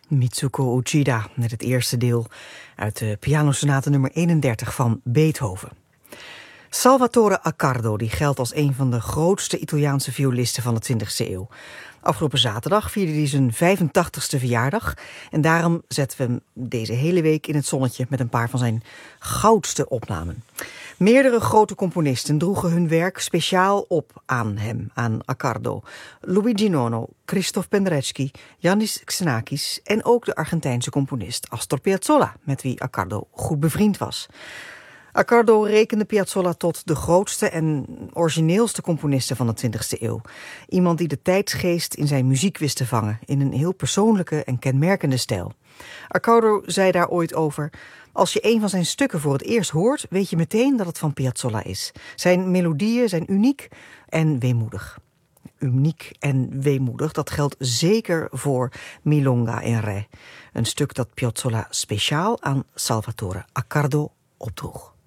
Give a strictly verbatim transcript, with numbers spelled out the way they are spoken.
Mitsuko Uchida met het eerste deel uit de pianosonate nummer eenendertig van Beethoven. Salvatore Accardo die geldt als een van de grootste Italiaanse violisten van de twintigste eeuw. Afgelopen zaterdag vierde hij zijn vijfentachtigste verjaardag en daarom zetten we hem deze hele week in het zonnetje met een paar van zijn goudste opnamen. Meerdere grote componisten droegen hun werk speciaal op aan hem, aan Accardo. Luigi Nono, Christoph Penderecki, Yannis Xenakis en ook de Argentijnse componist Astor Piazzolla, met wie Accardo goed bevriend was. Accardo rekende Piazzolla tot de grootste en origineelste componisten van de twintigste eeuw. Iemand die de tijdsgeest in zijn muziek wist te vangen, in een heel persoonlijke en kenmerkende stijl. Accardo zei daar ooit over: als je een van zijn stukken voor het eerst hoort, weet je meteen dat het van Piazzolla is. Zijn melodieën zijn uniek en weemoedig. Uniek en weemoedig, dat geldt zeker voor Milonga in Re. Een stuk dat Piazzolla speciaal aan Salvatore Accardo opdroeg.